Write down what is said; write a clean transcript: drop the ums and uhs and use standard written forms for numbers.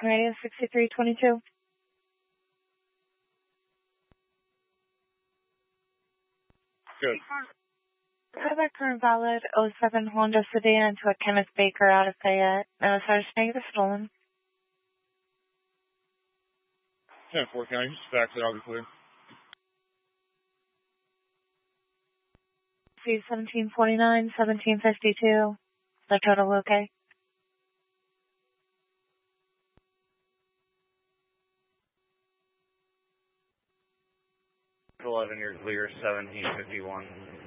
tracking radio 6322. Good. Quebec current valid 07 Honda sedan to a Kenneth Baker out of Fayette. No such negative stolen. 10-4, can I just fax it? I'll be clear. C-1749, 1752. The total okay? 11, you're clear, 1751.